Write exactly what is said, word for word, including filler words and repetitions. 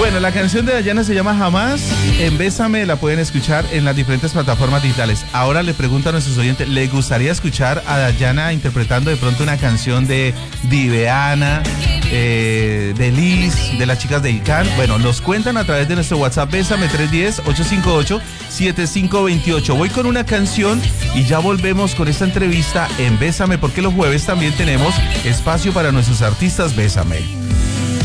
Bueno, la canción de Dayana se llama Jamás. En Bésame la pueden escuchar en las diferentes plataformas digitales. Ahora le pregunto a nuestros oyentes, ¿les gustaría escuchar a Dayana interpretando de pronto una canción de Diveana, eh, de Liz, de las chicas de Icán? Bueno, nos cuentan a través de nuestro WhatsApp Bésame tres uno cero, ocho cinco ocho, siete cinco dos ocho. Voy con una canción y ya volvemos con esta entrevista en Bésame, porque los jueves también tenemos espacio para nuestros artistas Bésame.